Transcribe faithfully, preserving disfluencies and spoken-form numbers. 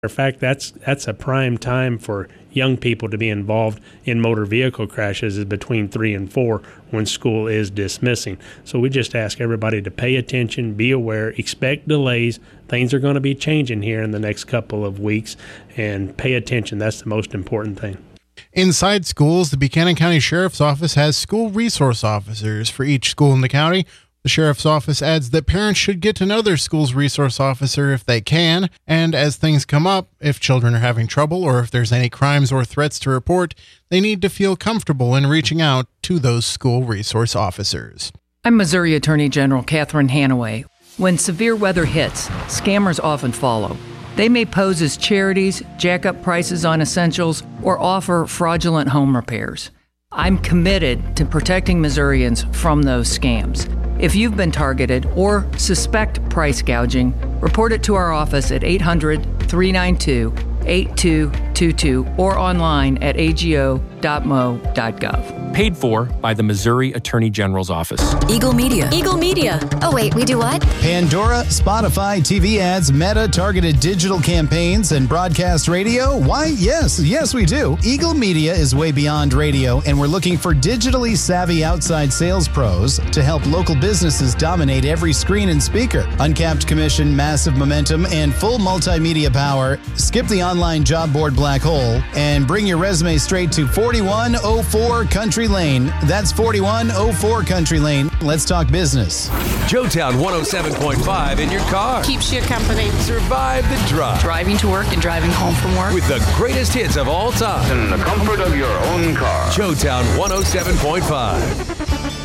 In fact, that's that's a prime time for young people to be involved in motor vehicle crashes is between three and four when school is dismissing. So we just ask everybody to pay attention, be aware, expect delays. Things are going to be changing here in the next couple of weeks, and pay attention. That's the most important thing. Inside schools, the Buchanan County Sheriff's Office has school resource officers for each school in the county. The Sheriff's Office adds that parents should get to know their school's resource officer if they can, and as things come up, if children are having trouble or if there's any crimes or threats to report, they need to feel comfortable in reaching out to those school resource officers. I'm Missouri Attorney General Catherine Hanaway. When severe weather hits, scammers often follow. They may pose as charities, jack up prices on essentials, or offer fraudulent home repairs. I'm committed to protecting Missourians from those scams. If you've been targeted or suspect price gouging, report it to our office at eight hundred, three nine two, eight two two two or online at a g o dot m o dot gov. Paid for by the Missouri Attorney General's Office. Eagle Media. Eagle Media. Oh, wait, we do what? Pandora, Spotify, T V ads, Meta, targeted digital campaigns, and broadcast radio? Why, yes, yes, we do. Eagle Media is way beyond radio, and we're looking for digitally savvy outside sales pros to help local businesses dominate every screen and speaker. Uncapped commission, massive momentum, and full multimedia power. Skip the online job board black hole and bring your resume straight to forty-one oh four Country Lane. That's forty-one oh four Country Lane. Let's talk business. Joetown one oh seven point five in your car. Keeps you company. Survive the drive. Driving to work and driving home from work. With the greatest hits of all time. In the comfort of your own car. Joetown one oh seven point five.